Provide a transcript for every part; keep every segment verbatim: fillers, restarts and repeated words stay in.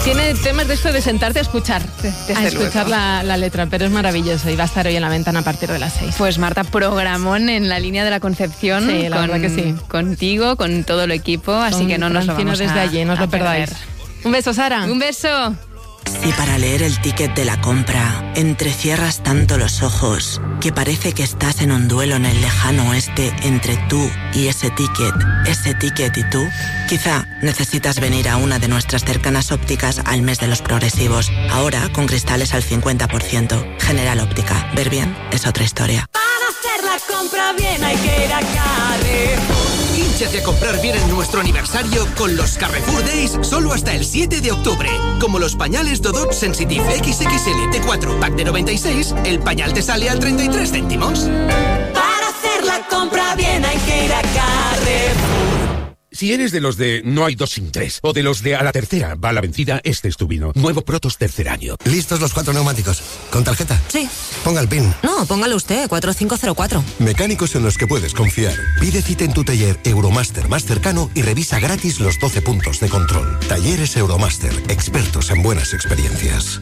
Tiene temas de esto de sentarte a escuchar, Desde a escuchar la, la letra, pero es maravilloso y va a estar hoy en la ventana a partir de las seis. Pues Marta, programón en la línea de la Concepción. Sí, la con, verdad que sí. Contigo, con todo el equipo, así Con que no nos lo vamos desde a, allí, no os a lo perdáis. perder. Un beso, Sara. Un beso. Si para leer el ticket de la compra entrecierras tanto los ojos que parece que estás en un duelo en el lejano oeste entre tú y ese ticket, ese ticket y tú, quizá necesitas venir a una de nuestras cercanas ópticas al mes de los progresivos. Ahora con cristales al cincuenta por ciento. General Óptica. Ver bien es otra historia. Para hacer la compra bien hay que ir a Carrefour. Hínchate a comprar bien en nuestro aniversario con los Carrefour Days solo hasta el siete de octubre. Como los pañales Dodot Sensitive equis equis ele T cuatro pack de noventa y seis, el pañal te sale a treinta y tres céntimos. Para hacer la compra bien hay que ir a Carrefour. Si eres de los de no hay dos sin tres, o de los de a la tercera va la vencida, este es tu vino. Nuevo Protos tercer año. ¿Listos los cuatro neumáticos? ¿Con tarjeta? Sí. Ponga el PIN. No, póngalo usted, cuatro cinco cero cuatro. Mecánicos en los que puedes confiar. Pide cita en tu taller Euromaster más cercano y revisa gratis los doce puntos de control. Talleres Euromaster, expertos en buenas experiencias.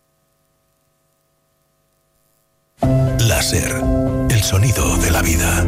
Láser, el sonido de la vida.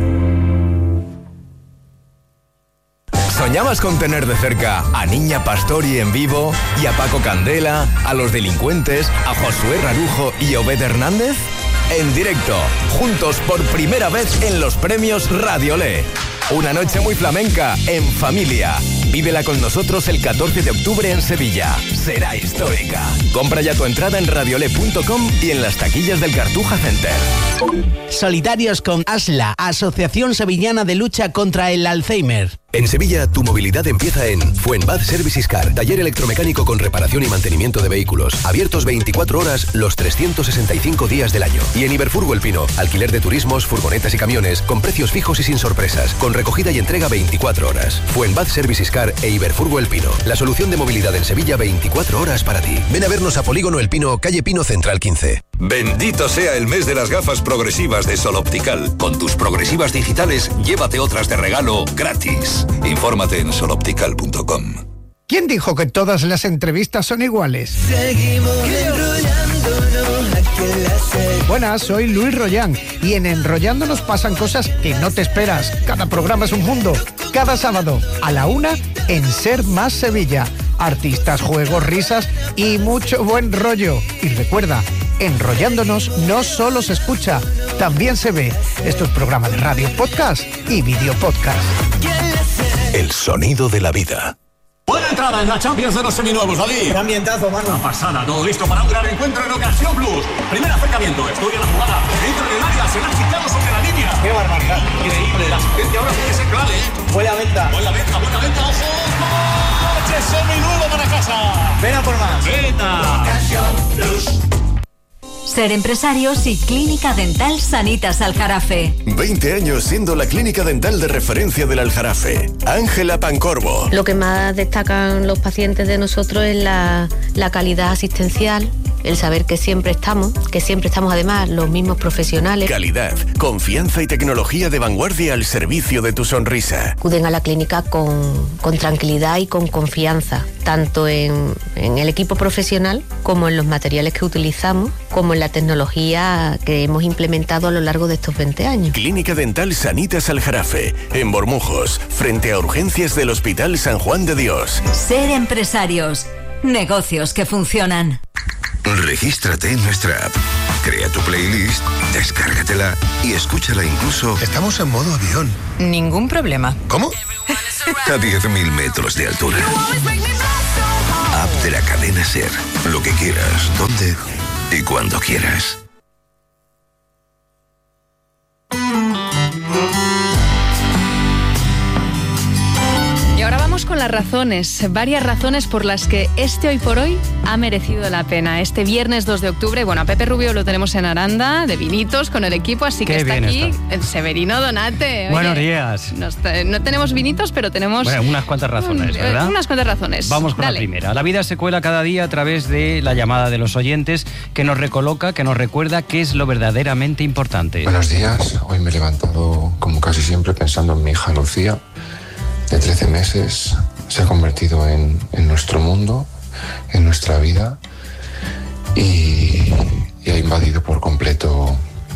¿Soñabas con tener de cerca a Niña Pastori en vivo y a Paco Candela, a Los Delincuentes, a Josué Rarujo y Obed Hernández? En directo, juntos por primera vez en los premios Radiolé. Una noche muy flamenca, en familia. Vívela con nosotros el catorce de octubre en Sevilla. Será histórica. Compra ya tu entrada en radiolé punto com y en las taquillas del Cartuja Center. Solidarios con ASLA, Asociación Sevillana de Lucha contra el Alzheimer. En Sevilla, tu movilidad empieza en Fuenbad Services Car, taller electromecánico con reparación y mantenimiento de vehículos. Abiertos veinticuatro horas, los trescientos sesenta y cinco días del año. Y en Iberfurgo El Pino, alquiler de turismos, furgonetas y camiones, con precios fijos y sin sorpresas, con recogida y entrega veinticuatro horas. Fuenbad Services Car e Iberfurgo El Pino, la solución de movilidad en Sevilla veinticuatro horas para ti. Ven a vernos a Polígono El Pino, calle Pino Central quince. Bendito sea el mes de las gafas progresivas de Sol Optical. Con tus progresivas digitales, llévate otras de regalo gratis. Infórmate en sol optical punto com. ¿Quién dijo que todas las entrevistas son iguales? Seguimos enrollándonos aquí en la serie. Buenas, soy Luis Rollán y en Enrollándonos pasan cosas que no te esperas. Cada programa es un mundo. Cada sábado a la una en Ser Más Sevilla. Artistas, juegos, risas y mucho buen rollo. Y recuerda, Enrollándonos no solo se escucha, también se ve. Esto es programa de radio, podcast y video podcast. El sonido de la vida. Buena entrada en la Champions de los seminuevos, David. Qué ambientazo, mano. Una pasada, todo listo para un gran encuentro en Ocasión Plus. Primer acercamiento, estudia la jugada. Entra en el área, se la ha quitado sobre la línea. Qué barbaridad. Increíble, la asistencia ahora sí que es clave, ¿eh? Buena venta. Buena venta, buena venta, ojo. ¡Coche seminuevo para casa! Ven a por más. Venta. Ocasión Plus. Ser Empresarios y Clínica Dental Sanitas Aljarafe. veinte años siendo la clínica dental de referencia del Aljarafe. Ángela Pancorbo. Lo que más destacan los pacientes de nosotros es la, la calidad asistencial, el saber que siempre estamos, que siempre estamos además los mismos profesionales. Calidad, confianza y tecnología de vanguardia al servicio de tu sonrisa. Acuden a la clínica con, con tranquilidad y con confianza, tanto en, en el equipo profesional como en los materiales que utilizamos, como en la tecnología que hemos implementado a lo largo de estos veinte años. Clínica Dental Sanitas Aljarafe, en Bormujos, frente a urgencias del Hospital San Juan de Dios. Ser Empresarios, negocios que funcionan. Regístrate en nuestra app, crea tu playlist, descárgatela y escúchala incluso... Estamos en modo avión. Ningún problema. ¿Cómo? A diez mil metros de altura. App de la cadena SER. Lo que quieras, donde y cuando quieras. Y ahora vamos con las razones, varias razones por las que este Hoy por Hoy ha merecido la pena. Este viernes dos de octubre, bueno, a Pepe Rubio lo tenemos en Aranda, de vinitos, con el equipo, así que Qué está aquí está. el Severino Donate. Oye, Buenos días. Nos, no tenemos vinitos, pero tenemos... Bueno, unas cuantas razones, un, ¿verdad? Unas cuantas razones. Vamos con Dale. la primera. La vida se cuela cada día a través de la llamada de los oyentes, que nos recoloca, que nos recuerda qué es lo verdaderamente importante. Buenos días. Hoy me he levantado, como casi siempre, pensando en mi hija Lucía, de trece meses. Se ha convertido en, en nuestro mundo en nuestra vida y, y ha invadido por completo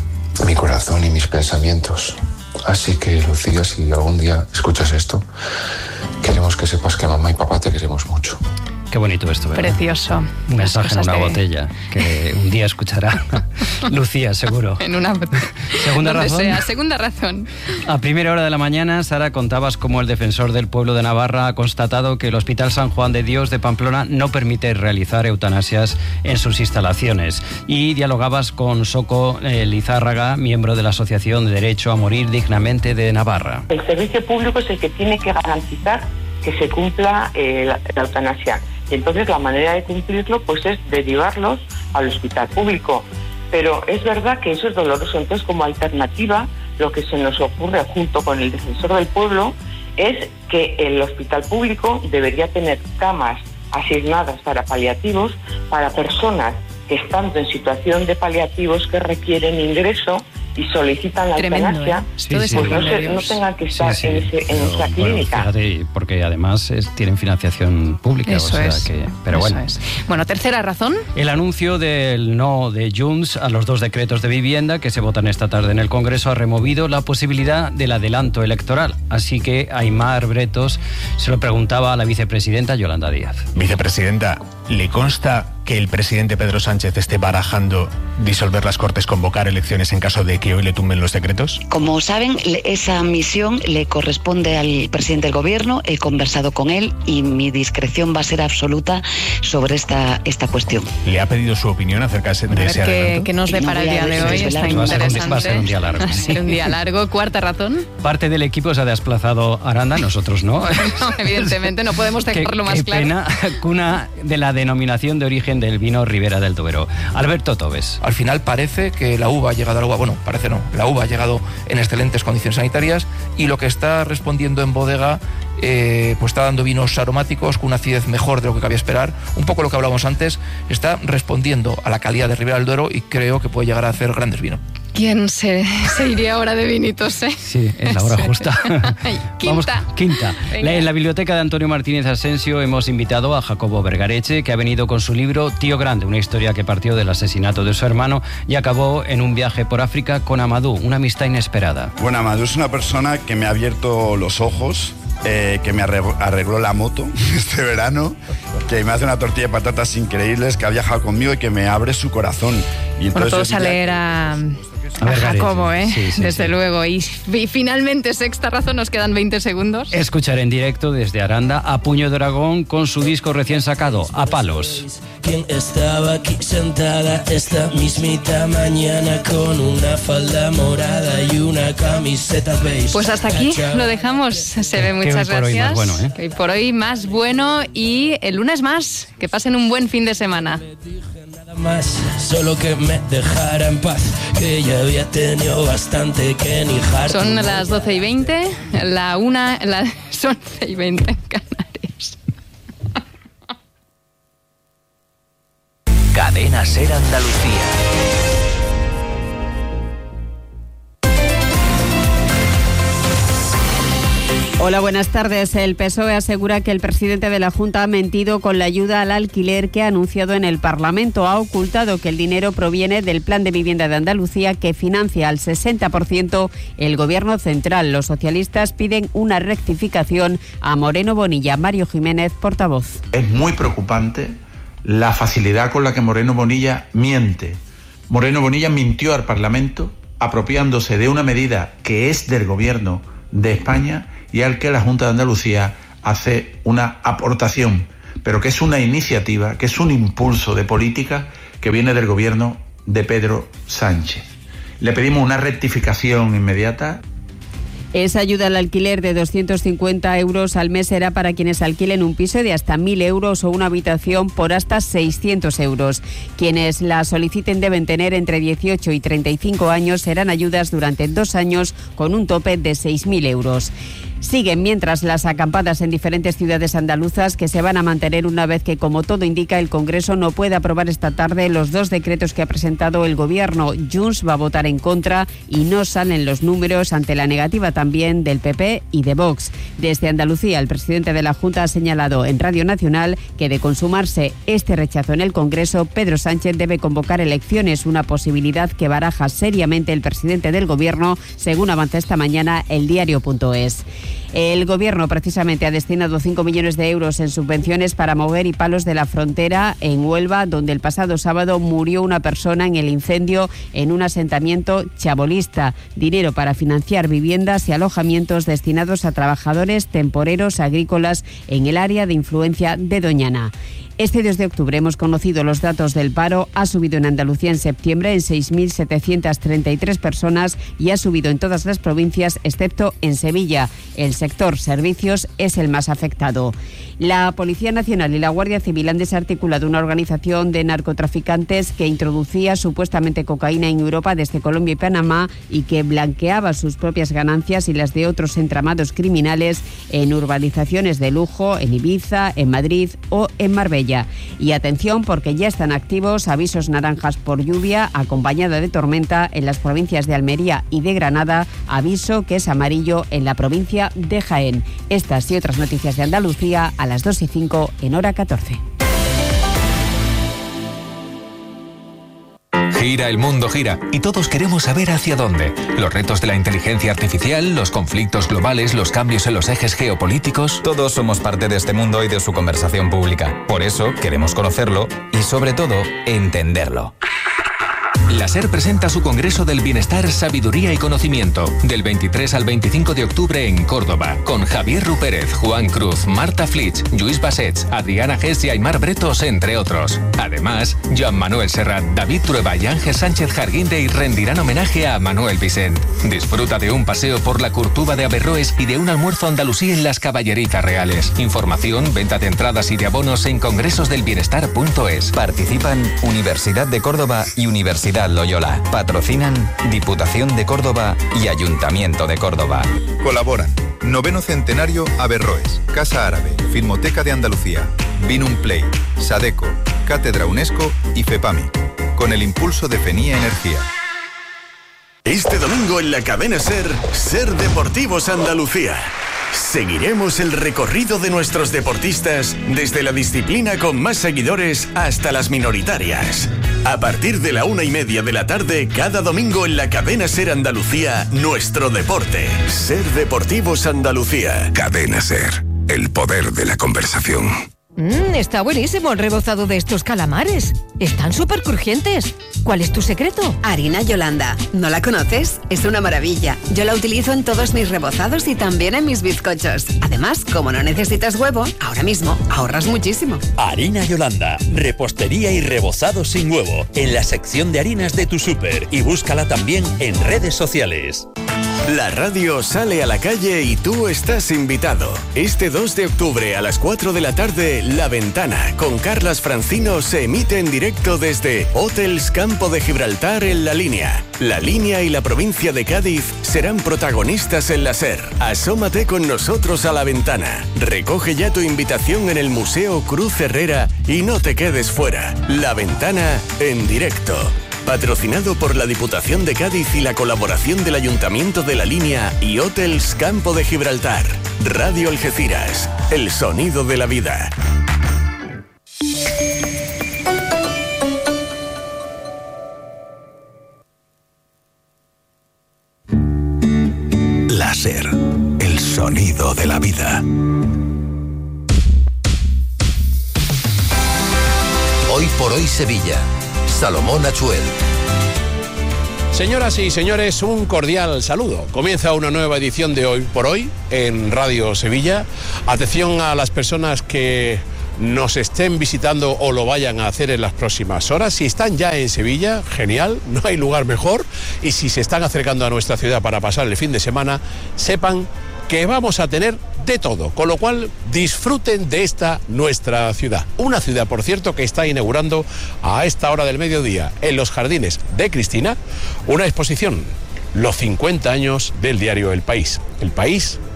mi corazón y mis pensamientos. Así que, Lucía, si algún día escuchas esto, queremos que sepas que mamá y papá te queremos mucho. Qué bonito esto, ¿verdad? Precioso. Un mensaje en una de... botella que un día escuchará Lucía, seguro. En una botella. Segunda Donde razón. sea. Segunda razón. A primera hora de la mañana, Sara, contabas cómo el defensor del pueblo de Navarra ha constatado que el Hospital San Juan de Dios de Pamplona no permite realizar eutanasias en sus instalaciones. Y dialogabas con Soco eh, Lizárraga, miembro de la Asociación de Derecho a Morir Dignamente de Navarra. El servicio público es el que tiene que garantizar que se cumpla eh, la, la eutanasia. Y entonces la manera de cumplirlo pues es derivarlos al hospital público. Pero es verdad que eso es doloroso. Entonces, como alternativa, lo que se nos ocurre junto con el defensor del pueblo es que el hospital público debería tener camas asignadas para paliativos, para personas que estando en situación de paliativos que requieren ingreso y solicitan la Tremendo, eutanasia, ¿eh? sí, pues sí. no, se, no tengan que estar Sí, sí. en, ese, en Pero, esa bueno, clínica. fíjate, porque además es- tienen financiación pública. Eso o sea es. que, pero Eso bueno. es. Bueno, tercera razón. El anuncio del no de Junts a los dos decretos de vivienda que se votan esta tarde en el Congreso ha removido la posibilidad del adelanto electoral. Así que Aimar Bretos se lo preguntaba a la vicepresidenta Yolanda Díaz. Vicepresidenta, ¿le consta que el presidente Pedro Sánchez esté barajando disolver las Cortes, convocar elecciones en caso de que hoy le tumben los decretos? Como saben, le- esa misión le corresponde al presidente del Gobierno. He conversado con él y mi discreción va a ser absoluta sobre esta, esta cuestión. ¿Le ha pedido su opinión acerca de ese A ver ese qué, adelanto? qué nos depara el día de hoy. Está Va a ser un- interesante. va a ser un día largo. Va a ser un día largo. Cuarta razón. Parte del equipo se ha desplazado a Aranda, nosotros no. No, evidentemente, no podemos Qué, dejarlo más qué claro. pena, cuna de la denominación de origen del vino Ribera del Duero. Alberto Tobes. Al final parece que la uva ha llegado al agua, bueno, parece no, la uva ha llegado en excelentes condiciones sanitarias y lo que está respondiendo en bodega eh, pues está dando vinos aromáticos con una acidez mejor de lo que cabía esperar. Un poco lo que hablábamos antes, está respondiendo a la calidad de Ribera del Duero y creo que puede llegar a hacer grandes vinos. ¿Quién se, se iría ahora de vinitos, eh? Sí, es la hora justa. Vamos, Quinta. quinta. Venga. La- en la biblioteca de Antonio Martínez Asensio hemos invitado a Jacobo Vergareche, que ha venido con su libro Tío Grande, una historia que partió del asesinato de su hermano y acabó en un viaje por África con Amadou, una amistad inesperada. Bueno, Amadou es una persona que me ha abierto los ojos, eh, que me arregló, arregló la moto este verano, que me hace una tortilla de patatas increíbles, que ha viajado conmigo y que me abre su corazón. Y Bueno, entonces todos yo a diría- leer a, a ver, Jacobo, Gareth. ¿eh? Sí, sí, Desde sí. luego. Y, y finalmente, sexta razón, nos quedan veinte segundos. Escuchar en directo desde Aranda a Puño de Dragón con su disco recién sacado, A Palos. ¿Quién estaba aquí sentada esta mismita mañana con una falda morada y una camiseta beige? Pues hasta aquí lo dejamos. Se ve, Que muchas hoy por hoy gracias. más bueno, ¿eh? Que hoy por hoy más bueno y el lunes más. Que pasen un buen fin de semana. Nada más, solo que me dejara en paz, que ya había tenido bastante que ni harto. Son las doce y veinte, la una, las once y veinte en Canarias. Cadena Ser Andalucía. Hola, buenas tardes. El P S O E asegura que el presidente de la Junta ha mentido con la ayuda al alquiler que ha anunciado en el Parlamento. Ha ocultado que el dinero proviene del Plan de Vivienda de Andalucía que financia al sesenta por ciento el Gobierno central. Los socialistas piden una rectificación a Moreno Bonilla. Mario Jiménez, portavoz. Es muy preocupante la facilidad con la que Moreno Bonilla miente. Moreno Bonilla mintió al Parlamento apropiándose de una medida que es del Gobierno de España y al que la Junta de Andalucía hace una aportación, pero que es una iniciativa, que es un impulso de política que viene del Gobierno de Pedro Sánchez. Le pedimos una rectificación inmediata. Esa ayuda al alquiler de doscientos cincuenta euros al mes será para quienes alquilen un piso de hasta mil euros o una habitación por hasta seiscientos euros. Quienes la soliciten deben tener entre dieciocho y treinta y cinco años. Serán ayudas durante dos años con un tope de seis mil euros. Siguen mientras las acampadas en diferentes ciudades andaluzas que se van a mantener una vez que, como todo indica, el Congreso no puede aprobar esta tarde los dos decretos que ha presentado el Gobierno. Junts va a votar en contra y no salen los números ante la negativa también del P P y de Vox. Desde Andalucía, el presidente de la Junta ha señalado en Radio Nacional que, de consumarse este rechazo en el Congreso, Pedro Sánchez debe convocar elecciones, una posibilidad que baraja seriamente el presidente del Gobierno, según avanza esta mañana el diario punto es. El Gobierno precisamente ha destinado cinco millones de euros en subvenciones para mover y palos de la frontera en Huelva, donde el pasado sábado murió una persona en el incendio en un asentamiento chabolista. Dinero para financiar viviendas y alojamientos destinados a trabajadores temporeros agrícolas en el área de influencia de Doñana. Este dos de octubre hemos conocido los datos del paro. Ha subido en Andalucía en septiembre en seis mil setecientas treinta y tres personas y ha subido en todas las provincias excepto en Sevilla. El sector servicios es el más afectado. La Policía Nacional y la Guardia Civil han desarticulado una organización de narcotraficantes que introducía supuestamente cocaína en Europa desde Colombia y Panamá y que blanqueaba sus propias ganancias y las de otros entramados criminales en urbanizaciones de lujo, en Ibiza, en Madrid o en Marbella. Y atención, porque ya están activos avisos naranjas por lluvia acompañada de tormenta en las provincias de Almería y de Granada, aviso que es amarillo en la provincia de Jaén. Estas y otras noticias de Andalucía a las dos y cinco en hora catorce. Gira, el mundo gira, y todos queremos saber hacia dónde. Los retos de la inteligencia artificial, los conflictos globales, los cambios en los ejes geopolíticos. Todos somos parte de este mundo y de su conversación pública. Por eso queremos conocerlo y, sobre todo, entenderlo. La SER presenta su Congreso del Bienestar, Sabiduría y Conocimiento, del veintitrés al veinticinco de octubre en Córdoba, con Javier Rupérez, Juan Cruz, Marta Flitsch, Lluís Bassets, Adriana Gess y Aymar Bretos, entre otros. Además, Joan Manuel Serrat, David Trueba y Ángel Sánchez Jarguindey rendirán homenaje a Manuel Vicent. Disfruta de un paseo por la Curtuba de Averroes y de un almuerzo andalusí en las Caballerizas Reales. Información, venta de entradas y de abonos en congresos del bienestar punto es. Participan Universidad de Córdoba y Universidad Loyola. Patrocinan Diputación de Córdoba y Ayuntamiento de Córdoba. Colaboran Noveno Centenario Averroes, Casa Árabe, Filmoteca de Andalucía, Vinum Play, Sadeco, Cátedra UNESCO y FEPAMI, con el impulso de Fenía Energía. Este domingo en la cadena SER, SER Deportivos Andalucía. Seguiremos el recorrido de nuestros deportistas desde la disciplina con más seguidores hasta las minoritarias. A partir de la una y media de la tarde, cada domingo en la cadena SER Andalucía, nuestro deporte. SER Deportivos Andalucía. Cadena SER, el poder de la conversación. Mmm, está buenísimo el rebozado de estos calamares. Están súper crujientes. ¿Cuál es tu secreto? Harina Yolanda. ¿No la conoces? Es una maravilla. Yo la utilizo en todos mis rebozados y también en mis bizcochos. Además, como no necesitas huevo, ahora mismo ahorras muchísimo. Harina Yolanda. Repostería y rebozado sin huevo. En la sección de harinas de tu súper. Y búscala también en redes sociales. La radio sale a la calle y tú estás invitado. Este dos de octubre a las cuatro de la tarde, La Ventana, con Carlas Francino, se emite en directo desde Hotels Campo de Gibraltar en La Línea. La Línea y la provincia de Cádiz serán protagonistas en la SER. Asómate con nosotros a La Ventana. Recoge ya tu invitación en el Museo Cruz Herrera y no te quedes fuera. La Ventana en directo. Patrocinado por la Diputación de Cádiz y la colaboración del Ayuntamiento de La Línea y Hotels Campo de Gibraltar. Radio Algeciras, el sonido de la vida. La SER, el sonido de la vida. Hoy por hoy Sevilla. Salomón Achuel. Señoras y señores, un cordial saludo. Comienza una nueva edición de Hoy por Hoy en Radio Sevilla. Atención a las personas que nos estén visitando o lo vayan a hacer en las próximas horas. Si están ya en Sevilla, genial, no hay lugar mejor. Y si se están acercando a nuestra ciudad para pasar el fin de semana, sepan que vamos a tener de todo, con lo cual disfruten de esta nuestra ciudad. Una ciudad, por cierto, que está inaugurando a esta hora del mediodía en los jardines de Cristina una exposición, los cincuenta años del diario El País. El País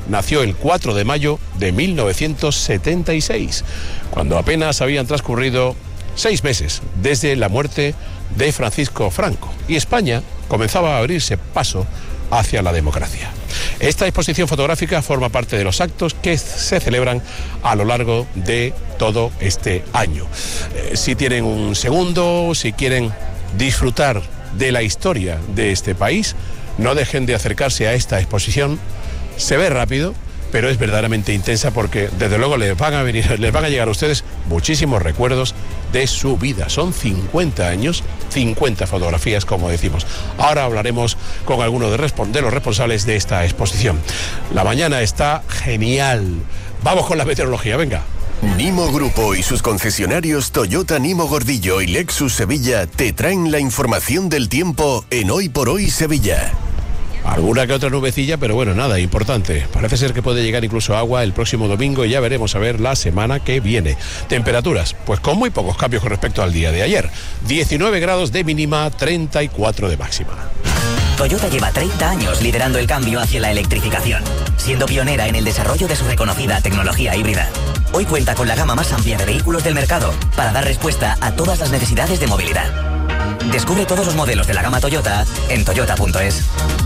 nació el cuatro de mayo de mil novecientos setenta y seis, cuando apenas habían transcurrido seis meses desde la muerte de Francisco Franco, y España comenzaba a abrirse paso hacia la democracia. Esta exposición fotográfica forma parte de los actos que se celebran a lo largo de todo este año. Eh, si tienen un segundo, si quieren disfrutar de la historia de este país, no dejen de acercarse a esta exposición. Se ve rápido, pero es verdaderamente intensa, porque desde luego les van a venir, les van a llegar a ustedes muchísimos recuerdos de su vida. Son cincuenta años, cincuenta fotografías, como decimos. Ahora hablaremos con algunos de, de los responsables de esta exposición. La mañana está genial. Vamos con la meteorología, venga. Nimo Grupo y sus concesionarios Toyota Nimo Gordillo y Lexus Sevilla te traen la información del tiempo en Hoy por Hoy Sevilla. Alguna que otra nubecilla, pero bueno, nada importante. Parece ser que puede llegar incluso agua el próximo domingo, y ya veremos a ver la semana que viene. Temperaturas, pues con muy pocos cambios con respecto al día de ayer. diecinueve grados de mínima, treinta y cuatro de máxima. Toyota lleva treinta años liderando el cambio hacia la electrificación, siendo pionera en el desarrollo de su reconocida tecnología híbrida. Hoy cuenta con la gama más amplia de vehículos del mercado para dar respuesta a todas las necesidades de movilidad. Descubre todos los modelos de la gama Toyota en toyota punto es.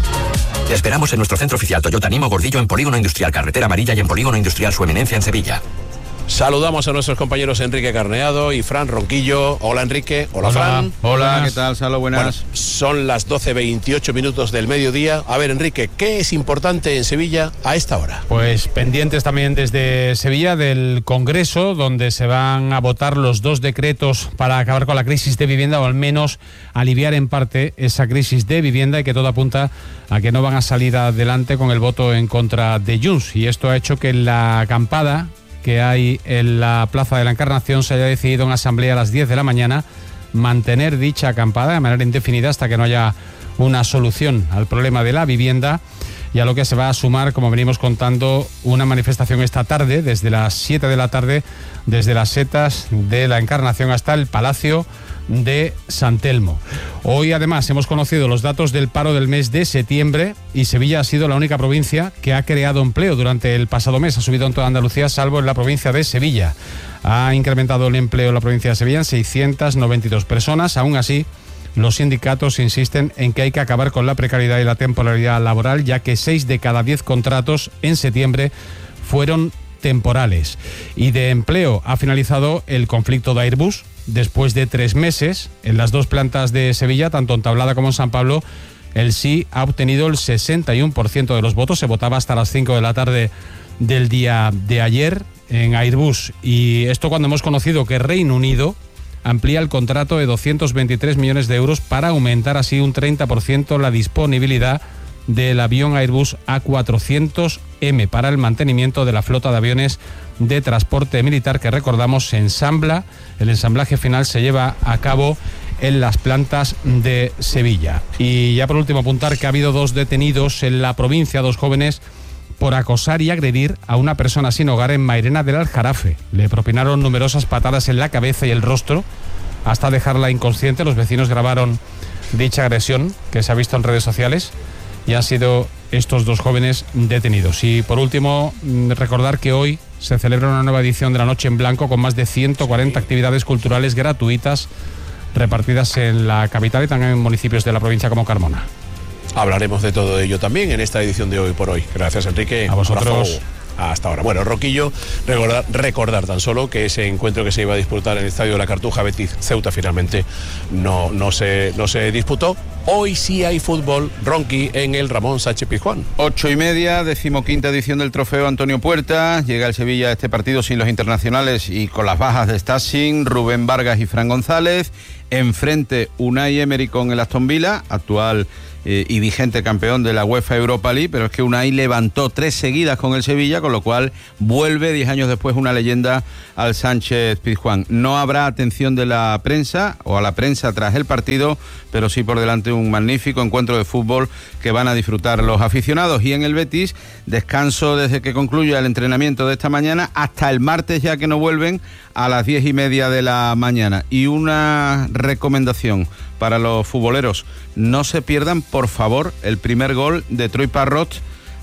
Te esperamos en nuestro centro oficial Toyota Nimo Gordillo en Polígono Industrial Carretera Amarilla y en Polígono Industrial Su Eminencia en Sevilla. Saludamos a nuestros compañeros Enrique Carneado y Fran Ronquillo. Hola Enrique, hola, hola Fran. Hola, buenas. ¿Qué tal, Salo? Buenas. Bueno, son las doce veintiocho minutos del mediodía. A ver Enrique, ¿qué es importante en Sevilla a esta hora? Pues pendientes también desde Sevilla del Congreso, donde se van a votar los dos decretos para acabar con la crisis de vivienda, o al menos aliviar en parte esa crisis de vivienda, y que todo apunta a que no van a salir adelante con el voto en contra de Junts. Y esto ha hecho que la acampada que hay en la Plaza de la Encarnación se haya decidido en asamblea a las diez de la mañana mantener dicha acampada de manera indefinida hasta que no haya una solución al problema de la vivienda, y a lo que se va a sumar, como venimos contando, una manifestación esta tarde desde las siete de la tarde, desde las setas de la Encarnación hasta el Palacio de San Telmo. Hoy además hemos conocido los datos del paro del mes de septiembre, y Sevilla ha sido la única provincia que ha creado empleo durante el pasado mes. Ha subido en toda Andalucía, salvo en la provincia de Sevilla. Ha incrementado el empleo en la provincia de Sevilla en seiscientas noventa y dos personas. Aún así, los sindicatos insisten en que hay que acabar con la precariedad y la temporalidad laboral, ya que seis de cada diez contratos en septiembre fueron temporales. Y de empleo ha finalizado el conflicto de Airbus. Después de tres meses, en las dos plantas de Sevilla, tanto en Tablada como en San Pablo, el sí ha obtenido el sesenta y uno por ciento de los votos. Se votaba hasta las cinco de la tarde del día de ayer en Airbus. Y esto cuando hemos conocido que Reino Unido amplía el contrato de doscientos veintitrés millones de euros para aumentar así un treinta por ciento la disponibilidad del avión Airbus A cuatrocientos eme para el mantenimiento de la flota de aviones de transporte militar que, recordamos, se ensambla. El ensamblaje final se lleva a cabo en las plantas de Sevilla. Y ya por último apuntar que ha habido dos detenidos en la provincia, dos jóvenes, por acosar y agredir a una persona sin hogar en Mairena del Aljarafe. Le propinaron numerosas patadas en la cabeza y el rostro hasta dejarla inconsciente. Los vecinos grabaron dicha agresión que se ha visto en redes sociales, y han sido estos dos jóvenes detenidos. Y por último, recordar que hoy se celebra una nueva edición de la Noche en Blanco con más de ciento cuarenta actividades culturales gratuitas repartidas en la capital y también en municipios de la provincia como Carmona. Hablaremos de todo ello también en esta edición de Hoy por Hoy. Gracias, Enrique. A vosotros. Hasta ahora. Bueno, Roquillo, recordar, recordar tan solo que ese encuentro que se iba a disputar en el Estadio de la Cartuja, Betis Ceuta, finalmente no, no, se, no se disputó. Hoy sí hay fútbol, Ronqui, en el Ramón Sánchez Pizjuán. Ocho y media, decimoquinta edición del Trofeo Antonio Puerta. Llega el Sevilla a este partido sin los internacionales y con las bajas de Stashing, Rubén Vargas y Fran González. Enfrente, Unai Emery con el Aston Villa, actual eh, y vigente campeón de la UEFA Europa League, pero es que Unai levantó tres seguidas con el Sevilla, con lo cual vuelve diez años después una leyenda al Sánchez Pizjuán. No habrá atención de la prensa o a la prensa tras el partido, pero sí por delante un magnífico encuentro de fútbol que van a disfrutar los aficionados. Y en el Betis, descanso desde que concluya el entrenamiento de esta mañana hasta el martes, ya que no vuelven a las diez y media de la mañana. Y una recomendación para los futboleros: no se pierdan, por favor, el primer gol de Troy Parrott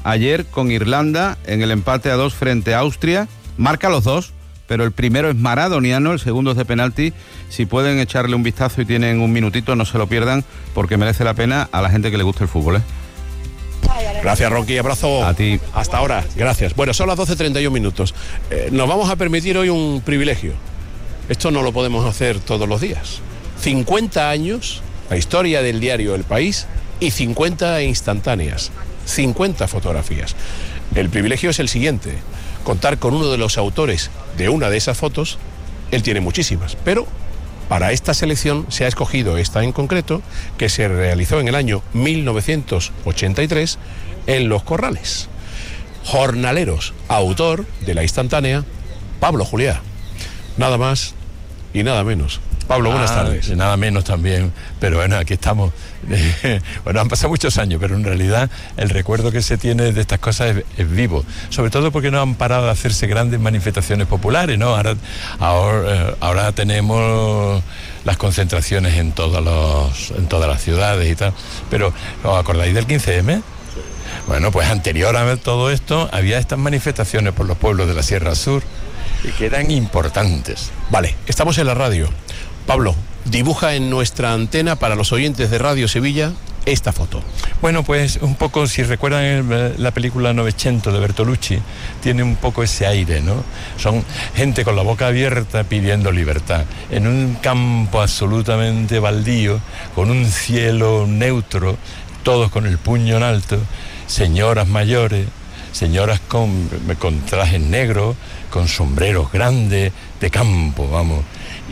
ayer con Irlanda en el empate a dos frente a Austria. Marca los dos, pero el primero es maradoniano, el segundo es de penalti. Si pueden echarle un vistazo y tienen un minutito, no se lo pierdan, porque merece la pena a la gente que le gusta el fútbol, ¿eh? Gracias, Rocky. Abrazo. A ti. Hasta ahora. Gracias. Bueno, son las doce treinta y un minutos. Eh, nos vamos a permitir hoy un privilegio. Esto no lo podemos hacer todos los días. cincuenta años, la historia del diario El País, y cincuenta instantáneas. cincuenta fotografías. El privilegio es el siguiente: contar con uno de los autores de una de esas fotos. Él tiene muchísimas, pero para esta selección se ha escogido esta en concreto, que se realizó en el año mil novecientos ochenta y tres en Los Corrales. Jornaleros, autor de la instantánea, Pablo Juliá. Nada más y nada menos. Pablo, buenas ah, tardes. Nada menos también, pero bueno, aquí estamos. Bueno, han pasado muchos años, pero en realidad el recuerdo que se tiene de estas cosas es, es vivo, sobre todo porque no han parado de hacerse grandes manifestaciones populares, ¿no? Ahora, ahora, ahora tenemos las concentraciones en todos los, en todas las ciudades y tal, pero ¿os acordáis del quince eme? Bueno, pues anterior a todo esto había estas manifestaciones por los pueblos de la Sierra Sur y que eran importantes. Vale, estamos en la radio. Pablo, dibuja en nuestra antena para los oyentes de Radio Sevilla esta foto. Bueno, pues un poco, si recuerdan el, la película Novecento de Bertolucci, tiene un poco ese aire, ¿no? Son gente con la boca abierta pidiendo libertad, en un campo absolutamente baldío, con un cielo neutro, todos con el puño en alto, señoras mayores, señoras con, con trajes negros, con sombreros grandes, de campo, vamos.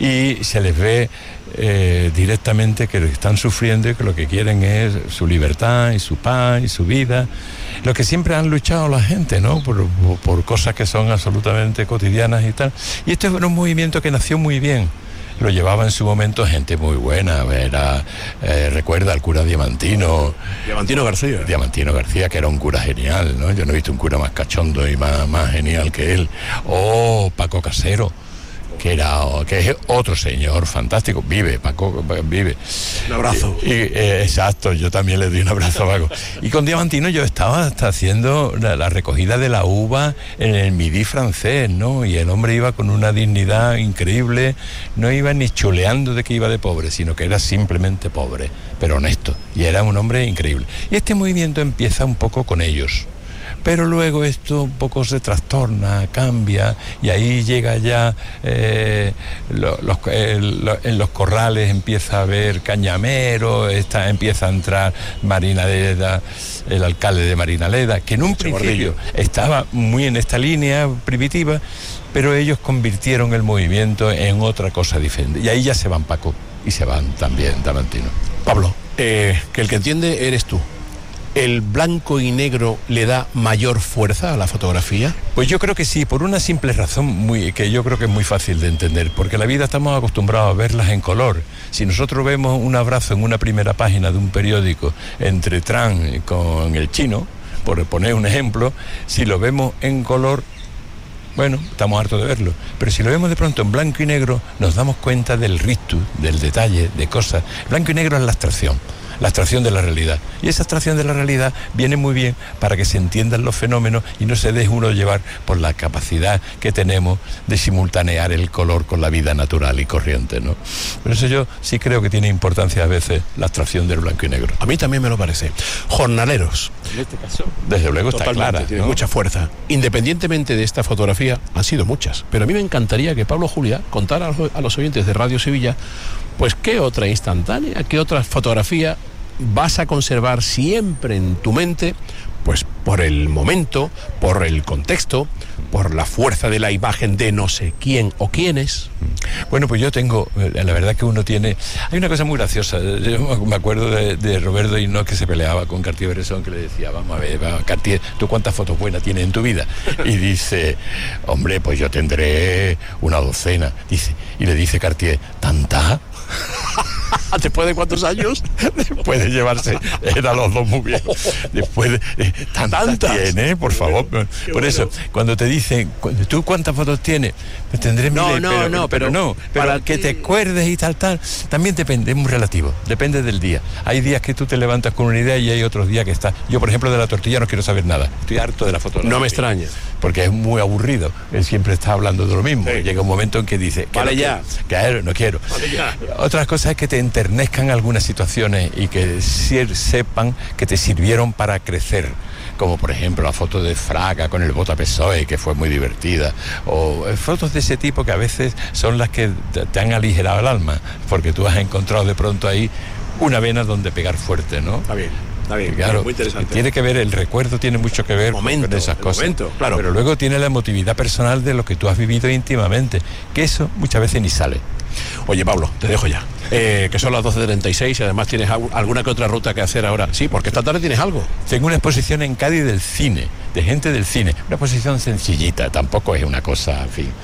Y se les ve eh, directamente que están sufriendo y que lo que quieren es su libertad y su paz y su vida. Lo que siempre han luchado la gente, ¿no? Por, por cosas que son absolutamente cotidianas y tal. Y este era un movimiento que nació muy bien. Lo llevaba en su momento gente muy buena. Era, eh, recuerda al cura Diamantino. Diamantino García. Diamantino García, que era un cura genial, ¿no? Yo no he visto un cura más cachondo y más, más genial que él. O Paco Casero, que era que es otro señor fantástico. Vive, Paco, vive. Un abrazo. Y, y, eh, exacto, yo también le doy un abrazo a Paco. Y con Diamantino yo estaba hasta haciendo la, la recogida de la uva en el Midi francés, ¿no? Y el hombre iba con una dignidad increíble, no iba ni chuleando de que iba de pobre, sino que era simplemente pobre, pero honesto. Y era un hombre increíble. Y este movimiento empieza un poco con ellos. Pero luego esto un poco se trastorna, cambia, y ahí llega ya, eh, lo, los, eh, lo, en los corrales empieza a haber cañamero, esta, empieza a entrar Marinaleda, el alcalde de Marinaleda, que en un principio estaba muy en esta línea primitiva, pero ellos convirtieron el movimiento en otra cosa diferente. Y ahí ya se van Paco, y se van también Diamantino. Pablo, eh, que el que entiende eres tú. ¿El blanco y negro le da mayor fuerza a la fotografía? Pues yo creo que sí, por una simple razón muy, que yo creo que es muy fácil de entender, porque la vida estamos acostumbrados a verlas en color. Si nosotros vemos un abrazo en una primera página de un periódico entre Trump con el chino, por poner un ejemplo, si lo vemos en color, bueno, estamos hartos de verlo, pero si lo vemos de pronto en blanco y negro, nos damos cuenta del rictus, del detalle, de cosas. Blanco y negro es la abstracción. La abstracción de la realidad. Y esa abstracción de la realidad viene muy bien para que se entiendan los fenómenos y no se deje uno llevar por la capacidad que tenemos de simultanear el color con la vida natural y corriente, ¿no? Por eso yo sí creo que tiene importancia a veces la abstracción del blanco y negro. A mí también me lo parece. Jornaleros. En este caso, desde luego está clara, tiene ¿no? Mucha fuerza. Independientemente de esta fotografía, han sido muchas. Pero a mí me encantaría que Pablo Juliá contara a los oyentes de Radio Sevilla, pues qué otra instantánea, qué otra fotografía vas a conservar siempre en tu mente, pues por el momento, por el contexto, por la fuerza de la imagen de no sé quién o quiénes. Bueno, pues yo tengo, la verdad que uno tiene, hay una cosa muy graciosa. Yo me acuerdo de, de Roberto Hinault, que se peleaba con Cartier-Bresson, que le decía, vamos a ver, va, Cartier, ¿tú cuántas fotos buenas tienes en tu vida? Y dice, hombre, pues yo tendré una docena. Dice, y le dice Cartier, ¿tanta? ¿Después de cuántos años? Después de llevarse, eran los dos muy bien. Después de eh, tantas, ¿Tantas? tiene, por favor. Por bueno. eso, cuando te dicen, ¿tú cuántas fotos tienes? Pues tendré No, miles, no, pero, no, pero pero no. Pero para que ti- te acuerdes y tal, tal, también depende, es muy relativo. Depende del día. Hay días que tú te levantas con una idea y hay otros días que estás. Yo, por ejemplo, de la tortilla no quiero saber nada. Estoy harto de la fotografía. No me extraña. Porque es muy aburrido. Él siempre está hablando de lo mismo. Sí. Llega un momento en que dice, que vale no ya. Quiero, que no quiero. Vale ya. Otra cosa es que te enternezcan algunas situaciones y que sepan que te sirvieron para crecer. Como por ejemplo la foto de Fraga con el Vota P S O E, que fue muy divertida, o fotos de ese tipo que a veces son las que te han aligerado el alma, porque tú has encontrado de pronto ahí una vena donde pegar fuerte, ¿no? Está bien. Está bien, claro, muy interesante. Tiene que ver, el recuerdo tiene mucho que ver momento, con esas cosas. Momento, claro. Pero luego tiene la emotividad personal de lo que tú has vivido íntimamente, que eso muchas veces ni sale. Oye, Pablo, te dejo ya. Eh, que son las doce treinta y seis y además tienes alguna que otra ruta que hacer ahora. Sí, porque esta tarde tienes algo. Tengo una exposición en Cádiz del cine, de gente del cine. Una exposición sencillita, tampoco es una cosa, en fin,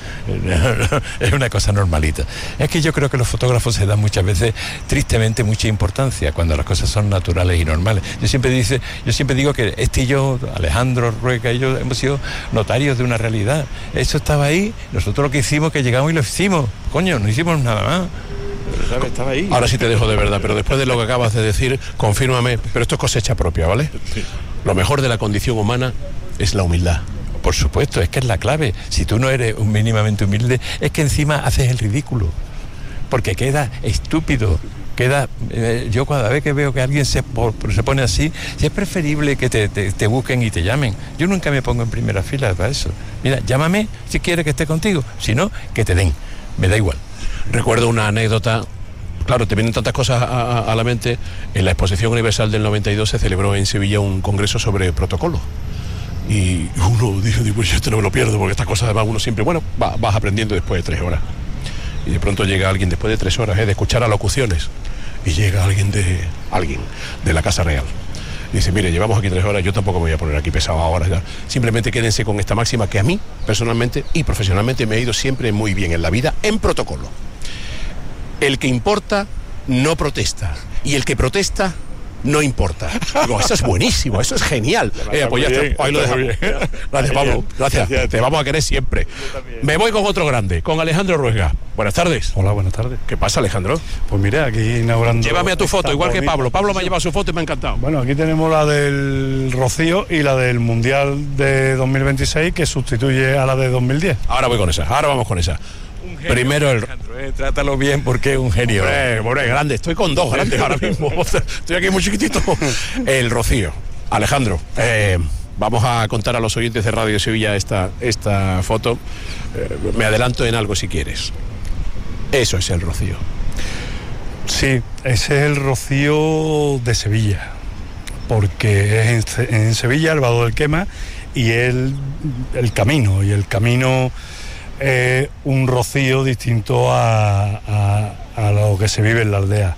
es una cosa normalita. Es que yo creo que los fotógrafos se dan muchas veces, tristemente, mucha importancia cuando las cosas son naturales y normales. Yo siempre dice, yo siempre digo que este y yo, Alejandro Ruega y yo, hemos sido notarios de una realidad. Eso estaba ahí, nosotros lo que hicimos, que llegamos y lo hicimos. Coño, no hicimos nada más. ¿Sabes? Estaba ahí. Ahora sí te dejo de verdad, pero después de lo que acabas de decir, confírmame, pero esto es cosecha propia, ¿vale? Sí. Lo mejor de la condición humana es la humildad. Por supuesto, es que es la clave. Si tú no eres un mínimamente humilde, es que encima haces el ridículo. Porque queda estúpido. Queda, eh, yo cada vez que veo que alguien se, por, se pone así, si es preferible que te, te, te busquen y te llamen. Yo nunca me pongo en primera fila para eso. Mira, llámame si quieres que esté contigo, si no, que te den. Me da igual. Recuerdo una anécdota, claro, te vienen tantas cosas a, a, a la mente. En la Exposición Universal del noventa y dos se celebró en Sevilla un congreso sobre protocolo. Y uno dijo, pues yo esto no me lo pierdo, porque estas cosas además uno siempre, bueno, va, vas aprendiendo después de tres horas. Y de pronto llega alguien después de tres horas, ¿eh? de escuchar alocuciones, y llega alguien de alguien de la Casa Real. Y dice, mire, llevamos aquí tres horas, yo tampoco me voy a poner aquí pesado ahora. Ya. Simplemente quédense con esta máxima que a mí, personalmente y profesionalmente, me ha ido siempre muy bien en la vida, en protocolo. El que importa no protesta, y el que protesta no importa. Digo, eso es buenísimo, eso es genial. Eh, pues ya está, ahí lo dejamos. Gracias, Pablo. Gracias. Gracias. Te vamos a querer siempre. Me voy con otro grande, con Alejandro Ruega. Buenas tardes. Hola, buenas tardes. ¿Qué pasa, Alejandro? Pues mira, aquí inaugurando... Llévame a tu foto, igual que Pablo. Pablo me ha llevado su foto y me ha encantado. Bueno, aquí tenemos la del Rocío y la del Mundial de dos mil veintiséis, que sustituye a la de dos mil diez. Ahora voy con esa, ahora vamos con esa. Genio, primero el eh, trátalo bien porque es un genio. Hombre, hombre, grande, estoy con dos grandes ahora mismo. Estoy aquí muy chiquitito. El Rocío. Alejandro, eh, vamos a contar a los oyentes de Radio Sevilla esta, esta foto. Eh, me adelanto en algo si quieres. Eso es el Rocío. Sí, ese es el Rocío de Sevilla, porque es en, en Sevilla, el Vado del Quema, y el, el camino, y el camino... Eh, un rocío distinto a, a, a lo que se vive en la aldea.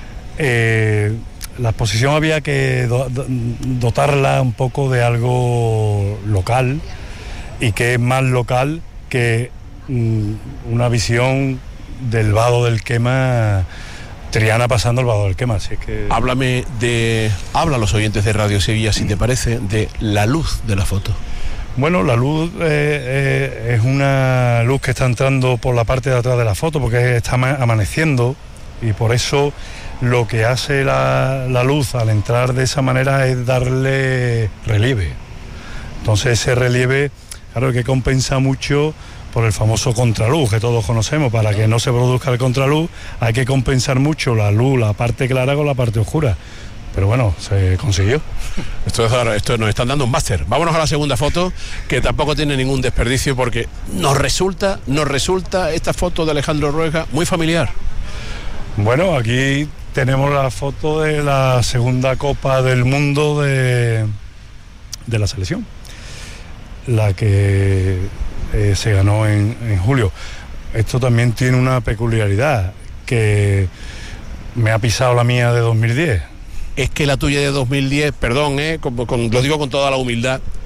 Eh, la exposición había que do, dotarla un poco de algo local, y que es más local que mm, una visión del Vado del Quema, Triana pasando el Vado del Quema. Así es que... Háblame de... Habla a los oyentes de Radio Sevilla, si te parece, de la luz de la foto. Bueno, la luz eh, eh, es una luz que está entrando por la parte de atrás de la foto, porque está amaneciendo, y por eso lo que hace la, la luz al entrar de esa manera es darle relieve. Entonces ese relieve, claro, que compensa mucho por el famoso contraluz que todos conocemos. Para que no se produzca el contraluz hay que compensar mucho la luz, la parte clara, con la parte oscura. Pero bueno, se consiguió. Esto, es, esto nos están dando un máster. Vámonos a la segunda foto, que tampoco tiene ningún desperdicio, porque nos resulta, nos resulta esta foto de Alejandro Ruega muy familiar. Bueno, aquí tenemos la foto de la segunda Copa del Mundo de, de la selección, la que eh, se ganó en, en julio. Esto también tiene una peculiaridad, que me ha pisado la mía de dos mil diez. Es que la tuya de dos mil diez, perdón, eh, con, con, lo digo con toda la humildad,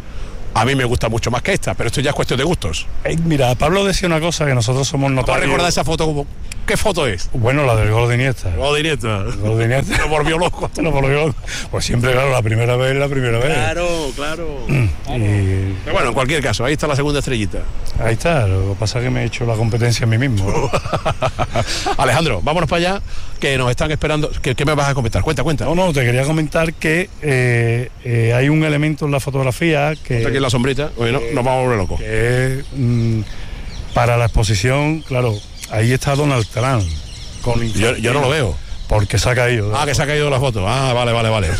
A mí me gusta mucho más que esta, pero esto ya es cuestión de gustos. Eh, mira, Pablo decía una cosa, que nosotros somos notarios. ¿Para recordar esa foto como... ¿Qué foto es? Bueno, la del gol de Iniesta. Gol de Iniesta. Gol de Iniesta. Lo volvió loco. Lo volvió loco. Pues siempre, claro, la primera vez, la primera vez. Claro, claro. Y... Pero bueno, en cualquier caso, ahí está la segunda estrellita. Ahí está, lo que pasa es que me he hecho la competencia a mí mismo. Alejandro, vámonos para allá, que nos están esperando. ¿Qué, qué me vas a comentar? Cuenta, cuenta. No, no, te quería comentar que eh, eh, hay un elemento en la fotografía que... Está aquí en la sombrita, oye, no, nos vamos a volver locos. Que es, mm, para la exposición, claro, ahí está Donald Trump. Con yo, yo no lo veo. Porque se ha caído. Ah, que se ha caído la foto. Ah, vale, vale, vale.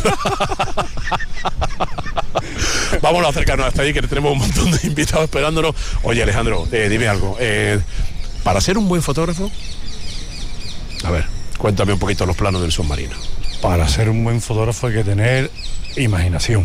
Vámonos a acercarnos hasta ahí, que tenemos un montón de invitados esperándonos. Oye, Alejandro, eh, dime algo. Eh, para ser un buen fotógrafo, a ver, cuéntame un poquito los planos del submarino. Para ser un buen fotógrafo hay que tener imaginación.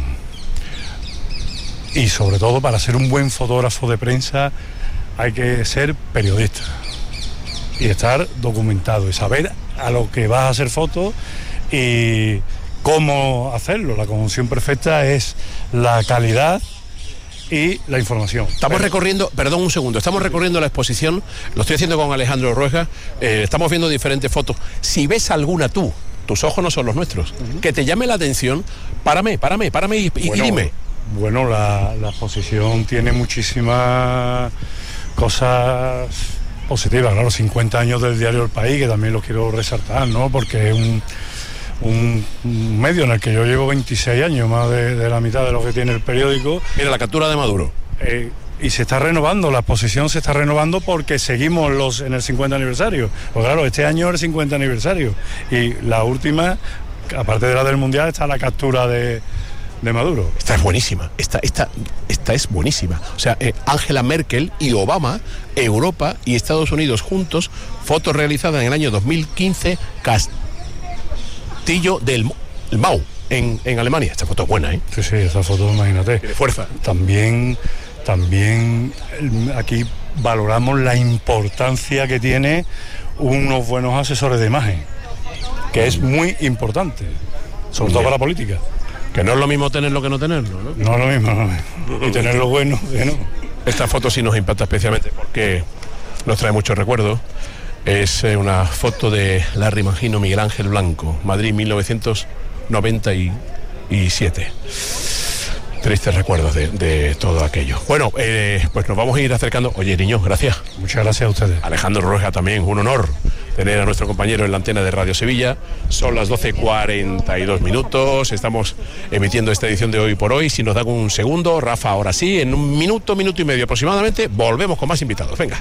Y sobre todo, para ser un buen fotógrafo de prensa hay que ser periodista. Y estar documentado y saber a lo que vas a hacer fotos y cómo hacerlo. La conjunción perfecta es la calidad y la información. Estamos Pero... recorriendo, perdón un segundo, estamos recorriendo la exposición, lo estoy haciendo con Alejandro Rueja, eh, estamos viendo diferentes fotos. Si ves alguna tú, tus ojos no son los nuestros, uh-huh. que te llame la atención, párame, párame, párame y, bueno, y dime. Bueno, la, la exposición tiene muchísimas cosas positiva, claro, cincuenta años del diario El País, que también lo quiero resaltar, ¿no? Porque es un, un, un medio en el que yo llevo veintiséis años, más de, de la mitad de lo que tiene el periódico. Mira, la captura de Maduro. Eh, y se está renovando, la exposición se está renovando porque seguimos los en el cincuenta aniversario. Pues claro, este año es el cincuenta aniversario. Y la última, aparte de la del Mundial, está la captura de... de Maduro. Esta es buenísima, esta, esta, esta es buenísima. O sea, eh, Angela Merkel y Obama, Europa y Estados Unidos juntos, fotos realizadas en el año dos mil quince, Castillo del el Mau, en, en Alemania. Esta foto es buena, ¿eh? Sí, sí, esta foto, imagínate. Tiene fuerza. También, también aquí valoramos la importancia que tiene unos buenos asesores de imagen, que es muy importante, sobre todo para la política. Que no es lo mismo tenerlo que no tenerlo, ¿no? No es lo mismo, no. Y tenerlo bueno, que no. Esta foto sí nos impacta especialmente porque nos trae muchos recuerdos. Es una foto de Larry Mangino, Miguel Ángel Blanco, Madrid, mil novecientos noventa y siete. Tristes recuerdos de, de todo aquello. Bueno, eh, pues nos vamos a ir acercando. Oye, niños, gracias. Muchas gracias a ustedes. Alejandro Rueja también, un honor tener a nuestro compañero en la antena de Radio Sevilla. Son las doce cuarenta y dos minutos, estamos emitiendo esta edición de Hoy por Hoy. Si nos dan un segundo, Rafa, ahora sí, en un minuto, minuto y medio aproximadamente, volvemos con más invitados. Venga.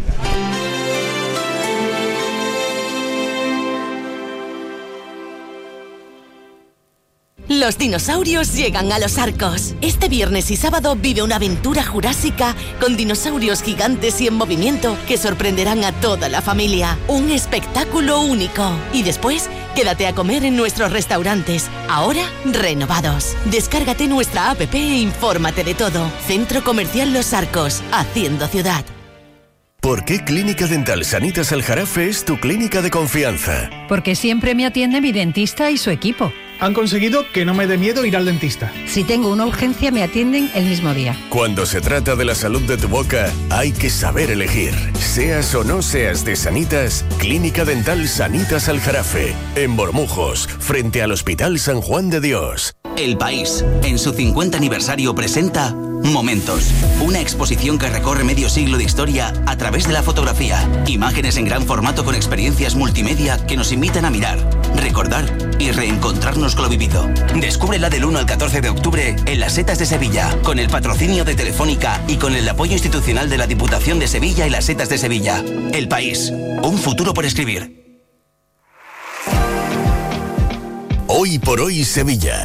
Los dinosaurios llegan a Los Arcos. Este viernes y sábado vive una aventura jurásica con dinosaurios gigantes y en movimiento que sorprenderán a toda la familia. Un espectáculo único. Y después, quédate a comer en nuestros restaurantes, ahora renovados. Descárgate nuestra app e infórmate de todo. Centro Comercial Los Arcos, haciendo ciudad. ¿Por qué Clínica Dental Sanitas Aljarafe es tu clínica de confianza? Porque siempre me atiende mi dentista y su equipo. Han conseguido que no me dé miedo ir al dentista. Si tengo una urgencia, me atienden el mismo día. Cuando se trata de la salud de tu boca, hay que saber elegir. Seas o no seas de Sanitas, Clínica Dental Sanitas Aljarafe, en Bormujos, frente al Hospital San Juan de Dios. El País, en su cincuenta aniversario, presenta Momentos, una exposición que recorre medio siglo de historia a través de la fotografía. Imágenes en gran formato con experiencias multimedia que nos invitan a mirar, recordar y reencontrarnos con lo vivido. Descúbrela del uno al catorce de octubre en Las Setas de Sevilla, con el patrocinio de Telefónica y con el apoyo institucional de la Diputación de Sevilla y Las Setas de Sevilla. El País, un futuro por escribir. Hoy por Hoy Sevilla.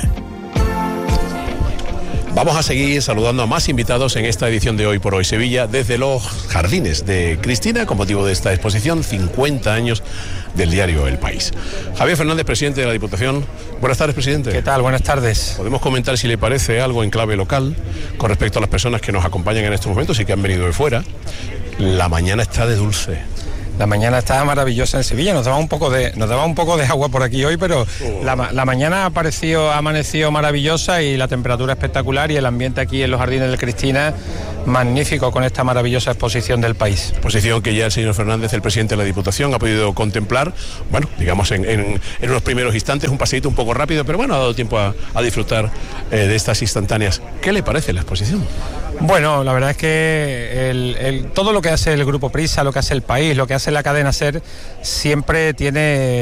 Vamos a seguir saludando a más invitados en esta edición de Hoy por Hoy Sevilla desde los jardines de Cristina con motivo de esta exposición, cincuenta años del diario El País. Javier Fernández, presidente de la Diputación. Buenas tardes, presidente. ¿Qué tal? Buenas tardes. Podemos comentar, si le parece, algo en clave local con respecto a las personas que nos acompañan en estos momentos y que han venido de fuera. La mañana está de dulce. La mañana estaba maravillosa en Sevilla, nos daba un poco de, nos daba un poco de agua por aquí hoy, pero oh. la, la mañana apareció, amaneció maravillosa y la temperatura espectacular y el ambiente aquí en los Jardines del Cristina magnífico con esta maravillosa exposición del país. Exposición que ya el señor Fernández, el presidente de la Diputación, ha podido contemplar, bueno, digamos en, en, en unos primeros instantes, un paseíto un poco rápido, pero bueno, ha dado tiempo a, a disfrutar eh, de estas instantáneas. ¿Qué le parece la exposición? Bueno, la verdad es que el, el, todo lo que hace el Grupo Prisa, lo que hace el país, lo que hace la cadena SER, siempre tiene